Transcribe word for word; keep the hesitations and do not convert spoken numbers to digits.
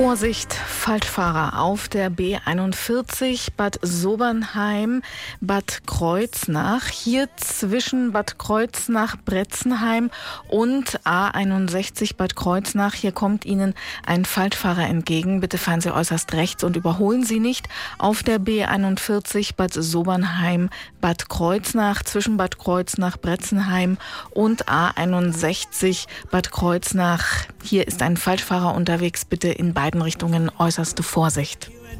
Vorsicht, Falschfahrer auf der B einundvierzig Bad Sobernheim, Bad Kreuznach. Hier zwischen Bad Kreuznach-Bretzenheim und A einundsechzig Bad Kreuznach. Hier kommt Ihnen ein Falschfahrer entgegen. Bitte fahren Sie äußerst rechts und überholen Sie nicht. Auf der B einundvierzig Bad Sobernheim, Bad Kreuznach, zwischen Bad Kreuznach-Bretzenheim und A einundsechzig Bad Kreuznach. Hier ist ein Falschfahrer unterwegs. Bitte in beiden Richtungen äußerste Vorsicht.